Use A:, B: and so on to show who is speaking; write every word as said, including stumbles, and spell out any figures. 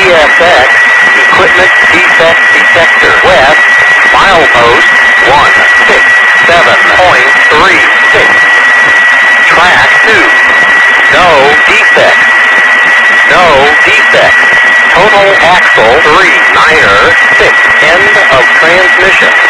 A: S X, equipment defect detector. West, milepost one six seven point three six. Track two, no defects. No defects. Total axle three niner six. End of transmission.